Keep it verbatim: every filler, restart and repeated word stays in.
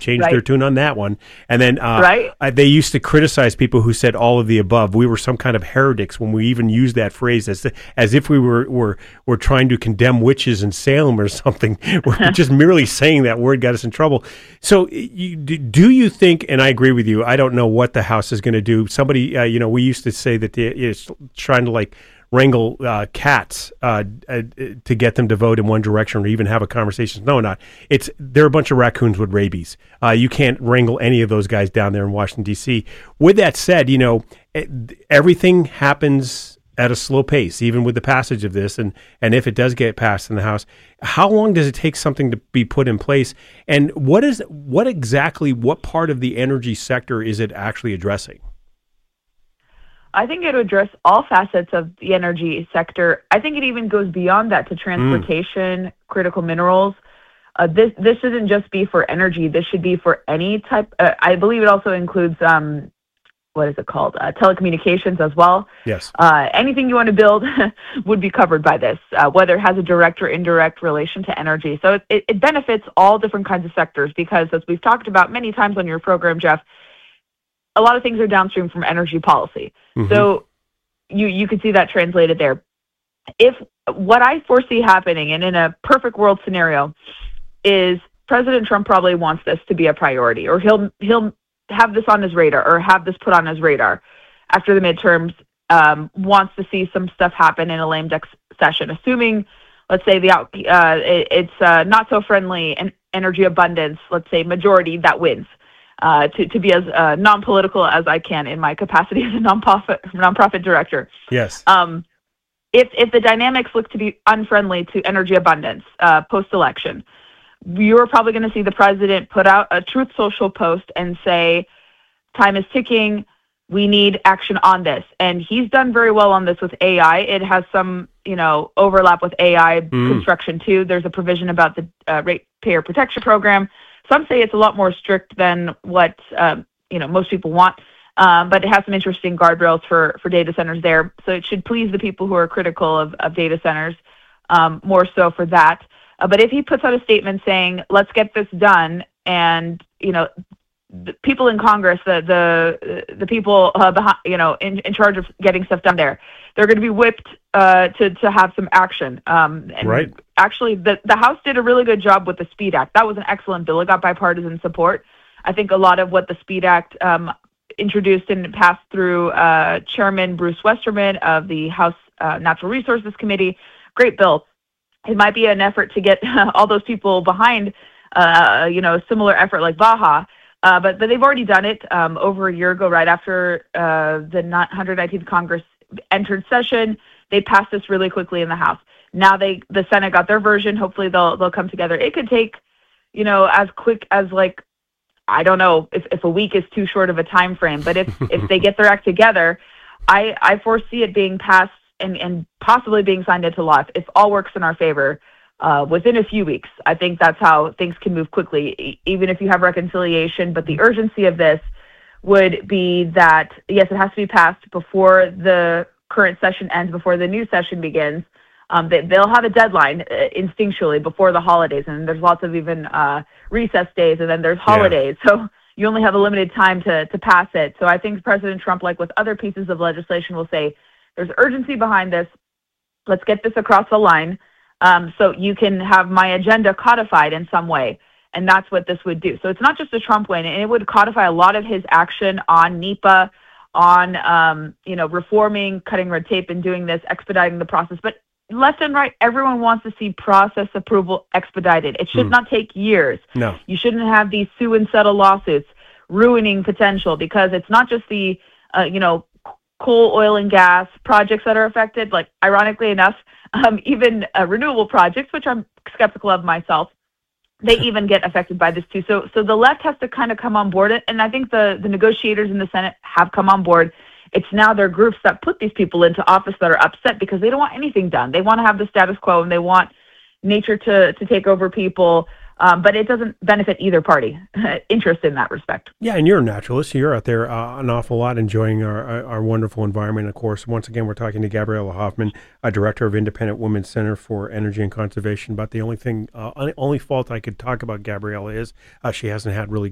changed right. their tune on that one. And then uh, right. uh, they used to criticize people who said all of the above. We were some kind of heretics when we even used that phrase as as if we were were, were trying to condemn witches in Salem or something. We're just merely saying that word got us in trouble. So you, do you think, and I agree with you, I don't know what the House is going to do. Somebody, uh, you know, we used to say that they, it's trying to like wrangle uh, cats uh, uh, to get them to vote in one direction or even have a conversation. No, not. It's they're a bunch of raccoons with rabies. Uh, you can't wrangle any of those guys down there in Washington, D C. With that said, you know, everything happens at a slow pace, even with the passage of this. And, and if it does get passed in the House, how long does it take something to be put in place? And what is what exactly, what part of the energy sector is it actually addressing? I think it would address all facets of the energy sector. I think it even goes beyond that to transportation, mm. critical minerals. Uh, this this shouldn't just be for energy. This should be for any type. Uh, I believe it also includes, um, what is it called, uh, telecommunications as well. Yes. Uh, anything you want to build would be covered by this, uh, whether it has a direct or indirect relation to energy. So it, it benefits all different kinds of sectors because, as we've talked about many times on your program, Jeff, a lot of things are downstream from energy policy. Mm-hmm. So you you could see that translated there. If what I foresee happening, and in a perfect world scenario, is President Trump probably wants this to be a priority, or he'll he'll have this on his radar, or have this put on his radar after the midterms, um, wants to see some stuff happen in a lame duck session, assuming, let's say, the out, uh, it, it's uh, not so friendly and energy abundance, let's say, majority that wins. Uh, to, to be as uh, non-political as I can in my capacity as a nonprofit nonprofit director. Yes. Um, if if the dynamics look to be unfriendly to energy abundance uh, post-election, you're probably going to see the president put out a Truth Social post and say, "Time is ticking. We need action on this." And he's done very well on this with A I. It has some, you know, overlap with A I mm. construction too. There's a provision about the uh, Ratepayer Protection Program. Some say it's a lot more strict than what um, you know most people want, um, but it has some interesting guardrails for, for data centers there. So it should please the people who are critical of, of data centers, um, more so for that. Uh, but if he puts out a statement saying, "Let's get this done," and you know, the people in Congress, the the the people uh, behind, you know, in, in charge of getting stuff done there, they're going to be whipped uh, to to have some action. Um, and right. Actually, the the House did a really good job with the SPEED Act. That was an excellent bill. It got bipartisan support. I think a lot of what the SPEED Act um, introduced and passed through uh, Chairman Bruce Westerman of the House uh, Natural Resources Committee, great bill. It might be an effort to get all those people behind, uh, you know, a similar effort like Baja. Uh, but, but they've already done it um, over a year ago, right after uh, the one hundred nineteenth Congress entered session. They passed this really quickly in the House. Now they, the Senate got their version. Hopefully they'll they'll come together. It could take, you know, as quick as like, I don't know if, if a week is too short of a time frame. But if, if they get their act together, I, I foresee it being passed and, and possibly being signed into law if, if all works in our favor uh, within a few weeks. I think that's how things can move quickly, e- even if you have reconciliation. But the urgency of this would be that, yes, it has to be passed before the current session ends, before the new session begins. Um, they, they'll have a deadline uh, instinctually before the holidays, and there's lots of even uh, recess days, and then there's holidays. Yeah. So you only have a limited time to, to pass it. So I think President Trump, like with other pieces of legislation, will say, there's urgency behind this. Let's get this across the line um, so you can have my agenda codified in some way. And that's what this would do. So it's not just a Trump win, and it would codify a lot of his action on NEPA, on um, you know, reforming, cutting red tape, and doing this, expediting the process. But left and right, everyone wants to see process approval expedited. It should mm. not take years. No. You shouldn't have these sue and settle lawsuits ruining potential, because it's not just the, uh, you know, coal, oil, and gas projects that are affected. Like, ironically enough, um, even uh, renewable projects, which I'm skeptical of myself, they even get affected by this too. So, so the left has to kind of come on board, and I think the, the negotiators in the Senate have come on board. It's now their groups that put these people into office that are upset because they don't want anything done. They want to have the status quo, and they want nature to, to take over people. Um, but it doesn't benefit either party interest in that respect. Yeah, and you're a naturalist. You're out there uh, an awful lot enjoying our, our, our wonderful environment, of course. Once again, we're talking to Gabriella Hoffman, a director of Independent Women's Center for Energy and Conservation. But the only thing, uh, only fault I could talk about Gabriella is uh, she hasn't had really